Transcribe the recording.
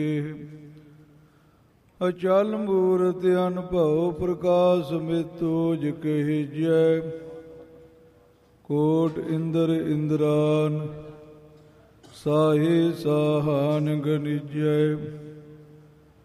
ਅਚਲ ਮੂਰਤਿ ਅਨਭਉ ਪ੍ਰਕਾਸ਼ ਮਿਤੋਜ ਕਹਿਜੈ। ਕੋਟ Inder ਇੰਦਰਾਨ ਸਾਹੇ ਸਾਹਾਨ ਗਨਿਜੈ।